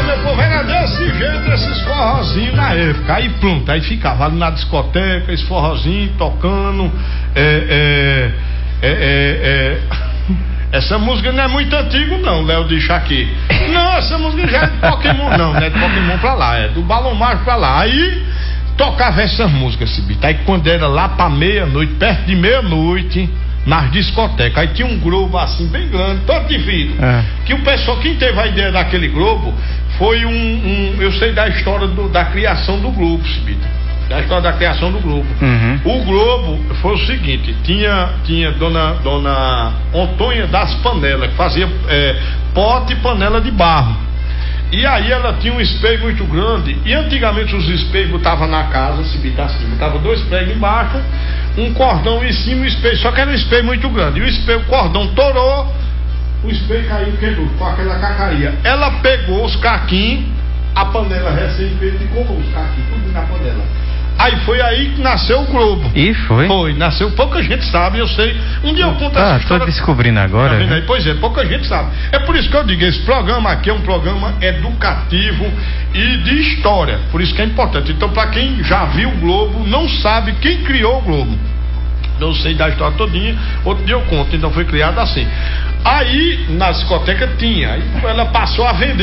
meu povo, era desse jeito, esses forrozinhos na época. Aí pronto, aí ficava ali na discoteca, esse forrozinho tocando. Essa música não é muito antiga, não, Léo de Chaque. Não, essa música já é de Pokémon, não é de Pokémon pra lá, é do Balão Mágico pra lá. Aí tocava essa música, esse beat. Aí quando era lá pra meia-noite, perto de meia-noite, nas discotecas, aí tinha um globo assim, bem grande, todo de vidro. Que o pessoal, quem teve a ideia daquele globo, foi eu sei da história da criação do globo, Cibita. Da história da criação do globo. O globo foi o seguinte: tinha dona Antônia das Panelas, que fazia pote e panela de barro. E aí ela tinha um espelho muito grande. E antigamente os espelhos botavam na casa, Cibita, assim, botava 2 pregos embaixo, um cordão em cima, um espelho, só que era um espelho muito grande. E o cordão torou, o espelho caiu, quebrou, com aquela cacaria. Ela pegou os caquinhos, a panela recém-feita e colou os caquinhos, tudo na panela. Aí foi aí que nasceu o globo. E foi? Foi, nasceu, pouca gente sabe, eu sei. Um dia eu conto essa história. Tô descobrindo agora. Tá, pois é, pouca gente sabe. É por isso que eu digo, esse programa aqui é um programa educativo e de história. Por isso que é importante. Então, para quem já viu o globo, não sabe quem criou o globo. Eu sei da história todinha, outro dia eu conto. Então foi criado assim. Aí, na discoteca tinha. Aí ela passou a vender.